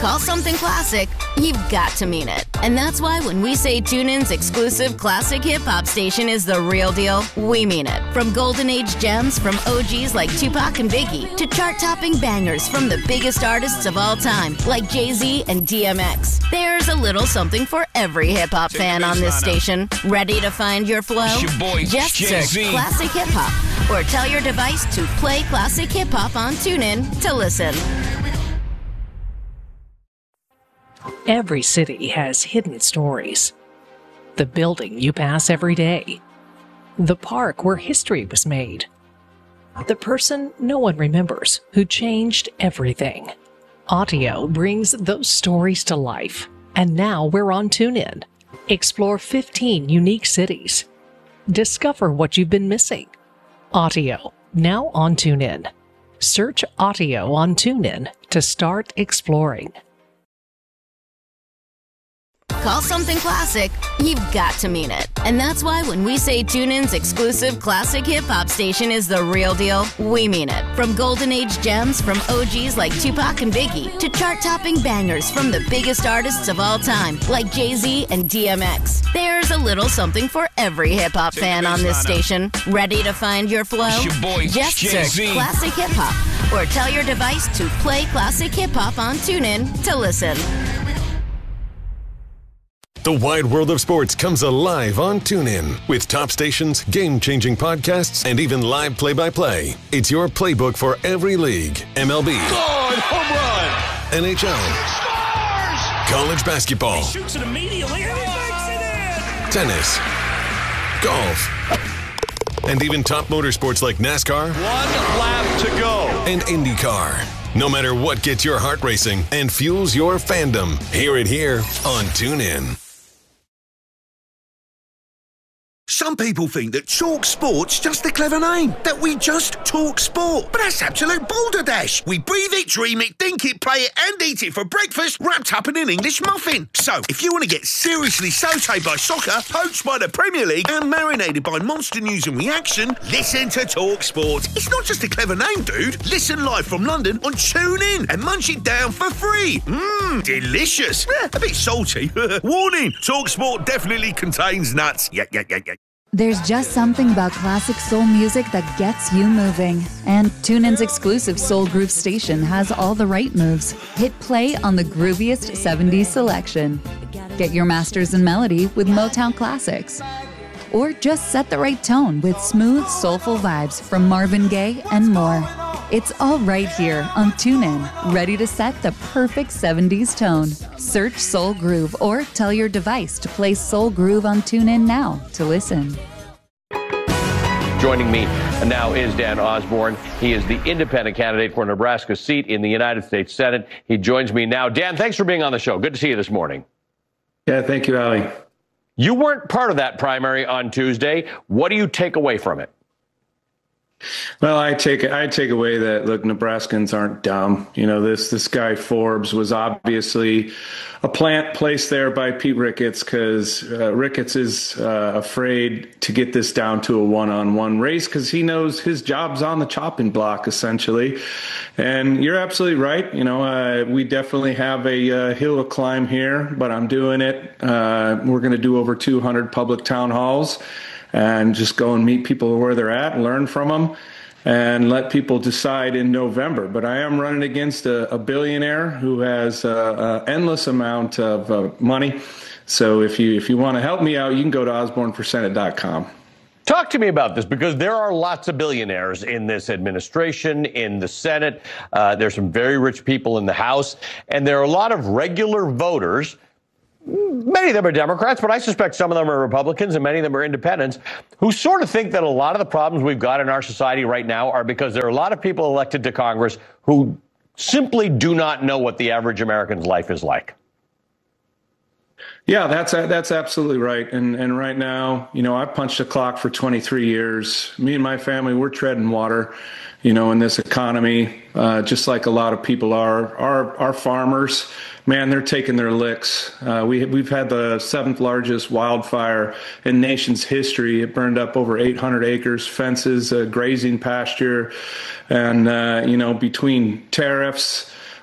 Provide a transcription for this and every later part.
call something classic, you've got to mean it. And that's why when we say TuneIn's exclusive classic hip-hop station is the real deal, we mean it. From golden age gems from OGs like Tupac and Biggie to chart-topping bangers from the biggest artists of all time like Jay-Z and DMX. There's a little something for every hip-hop fan on this station. Ready to find your flow? Just search Classic Hip Hop or tell your device to play Classic Hip Hop on TuneIn to listen. Every city has hidden stories. The building you pass every day. The park where history was made. The person no one remembers who changed everything. Audio brings those stories to life. And now we're on TuneIn. Explore 15 unique cities. Discover what you've been missing. Audio, now on TuneIn. Search Audio on TuneIn to start exploring. Call something classic, you've got to mean it. And that's why when we say TuneIn's exclusive classic hip-hop station is the real deal, we mean it. From golden age gems from OGs like Tupac and Biggie to chart-topping bangers from the biggest artists of all time like Jay-Z and DMX. There's a little something for every hip-hop fan on this station. Ready to find your flow? Just search Classic Hip Hop or tell your device to play Classic Hip Hop on TuneIn to listen. The wide world of sports comes alive on TuneIn with top stations, game-changing podcasts, and even live play-by-play. It's your playbook for every league. MLB. Good home run. NHL. College basketball. He shoots it immediately and he makes it in. Tennis. Golf. And even top motorsports like NASCAR. One lap to go. And IndyCar. No matter what gets your heart racing and fuels your fandom, hear it here on TuneIn. Some people think that Talk Sport's just a clever name, that we just talk sport. But that's absolute balderdash. We breathe it, dream it, think it, play it, and eat it for breakfast, wrapped up in an English muffin. So, if you want to get seriously sautéed by soccer, poached by the Premier League, and marinated by monster news and reaction, listen to Talk Sport. It's not just a clever name, dude. Listen live from London on TuneIn and munch it down for free. Delicious. A bit salty. Warning, Talk Sport definitely contains nuts. Yeah. There's just something about classic soul music that gets you moving. And TuneIn's exclusive Soul Groove station has all the right moves. Hit play on the grooviest 70s selection. Get your masters in melody with Motown classics. Or just set the right tone with smooth, soulful vibes from Marvin Gaye and more. It's all right here on TuneIn, ready to set the perfect 70s tone. Search Soul Groove or tell your device to play Soul Groove on TuneIn now to listen. Joining me now is Dan Osborne. He is the independent candidate for Nebraska seat in the United States Senate. He joins me now. Dan, thanks for being on the show. Good to see you this morning. Yeah, thank you, Ali. You weren't part of that primary on Tuesday. What do you take away from it? Well, I take away that, look, Nebraskans aren't dumb. You know, this guy Forbes was obviously a plant placed there by Pete Ricketts because Ricketts is afraid to get this down to a one-on-one race because he knows his job's on the chopping block, essentially. And you're absolutely right. You know, we definitely have a hill to climb here, but I'm doing it. We're going to do over 200 public town halls and just go and meet people where they're at, learn from them, and let people decide in November. But I am running against a billionaire who has an endless amount of money. So if you want to help me out, you can go to osborneforsenate.com. Talk to me about this, because there are lots of billionaires in this administration, in the Senate. There's some very rich people in the House, and there are a lot of regular voters. Many of them are Democrats, but I suspect some of them are Republicans and many of them are independents who sort of think that a lot of the problems we've got in our society right now are because there are a lot of people elected to Congress who simply do not know what the average American's life is like. Yeah, that's absolutely right. And right now, you know, I've punched the clock for 23 years. Me and my family, we're treading water, you know, in this economy, just like a lot of people are. Our farmers, man, they're taking their licks. We've had the 7th largest wildfire in nation's history. It burned up over 800 acres, fences, grazing pasture. And, you know, between tariffs,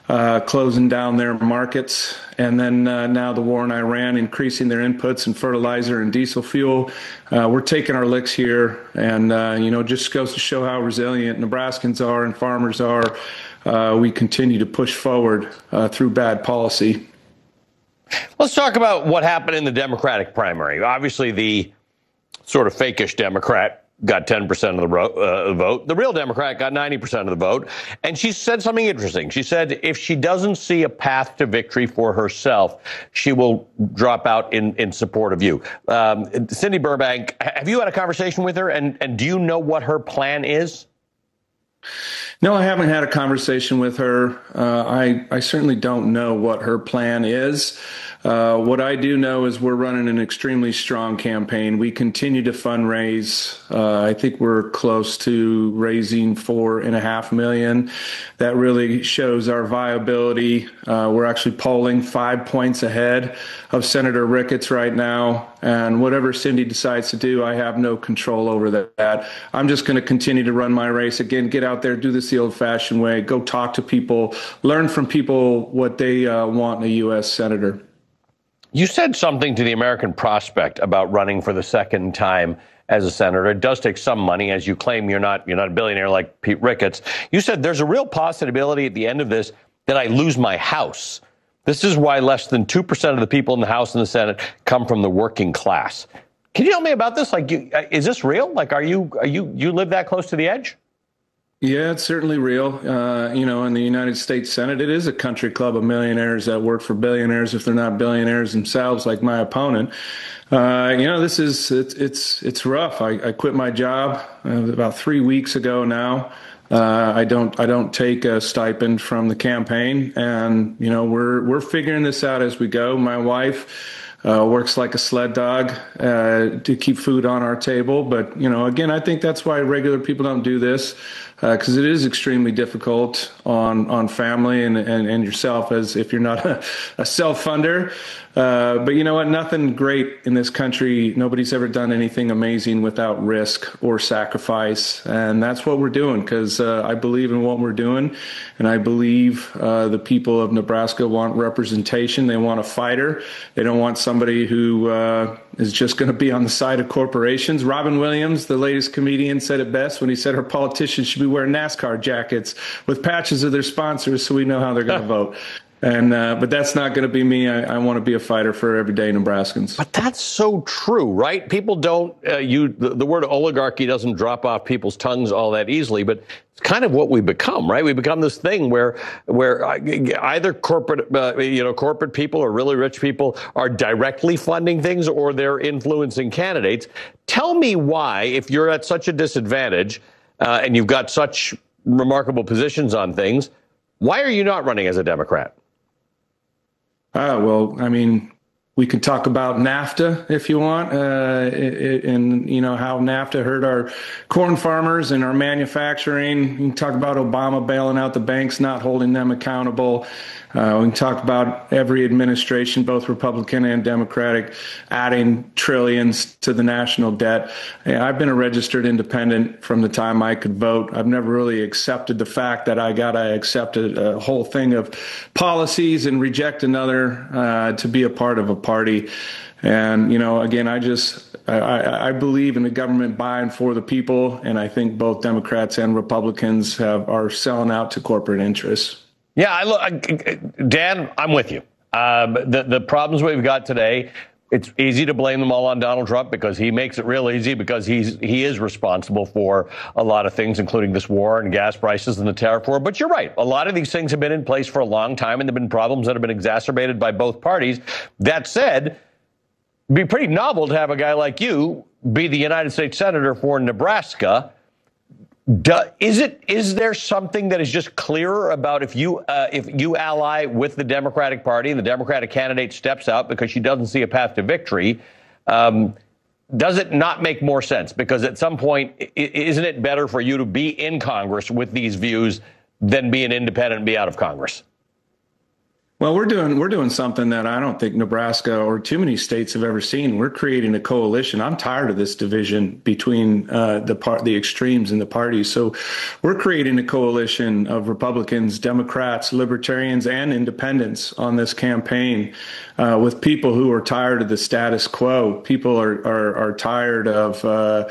closing down their markets. And then now the war in Iran, increasing their inputs in fertilizer and diesel fuel. We're taking our licks here. And, just goes to show how resilient Nebraskans are and farmers are. We continue to push forward through bad policy. Let's talk about what happened in the Democratic primary. Obviously, the sort of fakish Democrat got 10% of the vote. The real Democrat got 90% of the vote. And she said something interesting. She said if she doesn't see a path to victory for herself, she will drop out in support of you. Cindy Burbank, have you had a conversation with her? And do you know what her plan is? No, I haven't had a conversation with her. I certainly don't know what her plan is. What I do know is we're running an extremely strong campaign. We continue to fundraise. I think we're close to raising $4.5 million. That really shows our viability. We're actually polling 5 points ahead of Senator Ricketts right now. And whatever Cindy decides to do, I have no control over that. I'm just going to continue to run my race. Again, get out there, do this the old-fashioned way, go talk to people, learn from people what they want in a U.S. senator. You said something to the American Prospect about running for the second time as a senator. It does take some money, as you claim you're not a billionaire like Pete Ricketts. You said there's a real possibility at the end of this that I lose my house. This is why less than 2% of the people in the House and the Senate come from the working class. Can you tell me about this? Like, is this real? Like, you live that close to the edge? Yeah, it's certainly real. In the United States Senate, it is a country club of millionaires that work for billionaires if they're not billionaires themselves, like my opponent. It's rough. I quit my job about 3 weeks ago now. I don't take a stipend from the campaign, and we're figuring this out as we go. My wife works like a sled dog to keep food on our table. But, again, I think that's why regular people don't do this, because it is extremely difficult on family and yourself as if you're not a self-funder. But you know what? Nothing great in this country. Nobody's ever done anything amazing without risk or sacrifice. And that's what we're doing, because I believe in what we're doing. And I believe the people of Nebraska want representation. They want a fighter. They don't want somebody who is just going to be on the side of corporations. Robin Williams, the latest comedian, said it best when he said our politicians should be wearing NASCAR jackets with patches of their sponsors so we know how they're going to vote. And but that's not going to be me. I want to be a fighter for everyday Nebraskans. But that's so true, right? People don't the word oligarchy doesn't drop off people's tongues all that easily, but it's kind of what we become, right? We become this thing where either corporate people or really rich people are directly funding things or they're influencing candidates. Tell me why, if you're at such a disadvantage and you've got such remarkable positions on things, why are you not running as a Democrat? Well, I mean, we could talk about NAFTA if you want, and how NAFTA hurt our corn farmers and our manufacturing. We can talk about Obama bailing out the banks, not holding them accountable. We can talk about every administration, both Republican and Democratic, adding trillions to the national debt. I've been a registered independent from the time I could vote. I've never really accepted the fact that I got to accept a whole thing of policies and reject another to be a part of a party. And, again, I believe in the government by and for the people. And I think both Democrats and Republicans are selling out to corporate interests. Yeah, Dan, I'm with you. The problems we've got today, it's easy to blame them all on Donald Trump because he makes it real easy, because he is responsible for a lot of things, including this war and gas prices and the tariff war. But you're right. A lot of these things have been in place for a long time, and there have been problems that have been exacerbated by both parties. That said, it'd be pretty novel to have a guy like you be the United States Senator for Nebraska. Is there something that is just clearer about if you ally with the Democratic Party and the Democratic candidate steps out because she doesn't see a path to victory? Does it not make more sense? Because at some point, isn't it better for you to be in Congress with these views than be an independent and be out of Congress? Well, we're doing something that I don't think Nebraska or too many states have ever seen. We're creating a coalition. I'm tired of this division between the extremes in the parties. So we're creating a coalition of Republicans, Democrats, Libertarians, and Independents on this campaign with people who are tired of the status quo. People are tired of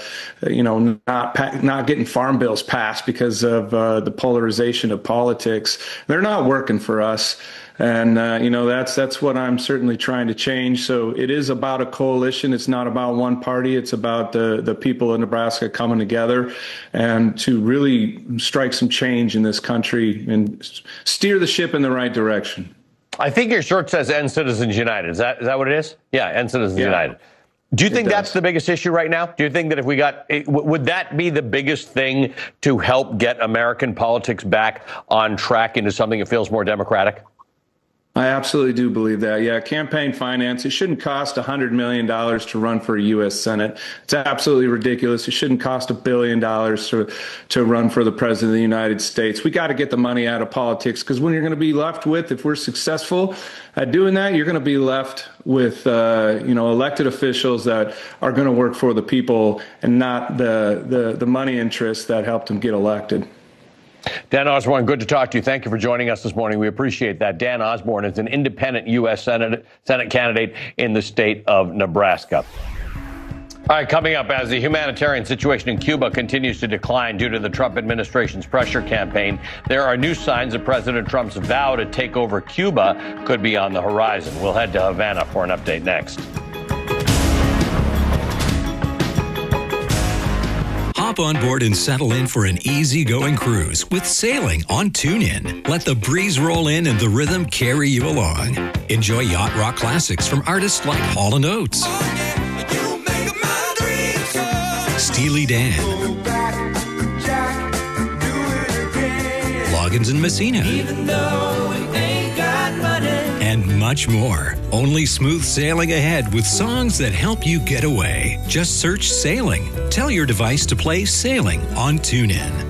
not getting farm bills passed because of the polarization of politics. They're not working for us. And, that's what I'm certainly trying to change. So it is about a coalition. It's not about one party. It's about the people of Nebraska coming together and to really strike some change in this country and steer the ship in the right direction. I think your shirt says End Citizens United. Is that what it is? Yeah, End Citizens United. Do you think that's the biggest issue right now? Do you think that if we would that be the biggest thing to help get American politics back on track into something that feels more democratic? I absolutely do believe that. Yeah, campaign finance, it shouldn't cost $100 million to run for a U.S. Senate. It's absolutely ridiculous. It shouldn't cost $1 billion to run for the President of the United States. We got to get the money out of politics, because when you're going to be left with, if we're successful at doing that, you're going to be left with elected officials that are going to work for the people and not the money interests that helped them get elected. Dan Osborne, good to talk to you. Thank you for joining us this morning. We appreciate that. Dan Osborne is an independent U.S. Senate candidate in the state of Nebraska. All right, coming up, as the humanitarian situation in Cuba continues to decline due to the Trump administration's pressure campaign, there are new signs that President Trump's vow to take over Cuba could be on the horizon. We'll head to Havana for an update next. Hop on board and settle in for an easy-going cruise with sailing on TuneIn. Let the breeze roll in and the rhythm carry you along. Enjoy yacht rock classics from artists like Hall & Oates, Steely Dan, Loggins and Messina, and much more. Only smooth sailing ahead with songs that help you get away. Just search Sailing. Tell your device to play Sailing on TuneIn.